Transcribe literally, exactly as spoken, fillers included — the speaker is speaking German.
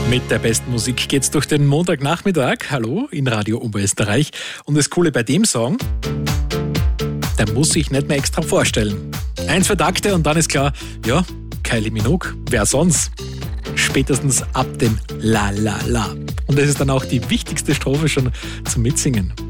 Mit der besten Musik geht's durch den Montagnachmittag. Hallo in Radio Oberösterreich. Und das Coole bei dem Song, der muss sich nicht mehr extra vorstellen. Ein, zwei Takte und dann ist klar, ja, Kylie Minogue, wer sonst? Spätestens ab dem La La La. Und das ist dann auch die wichtigste Strophe schon zum Mitsingen.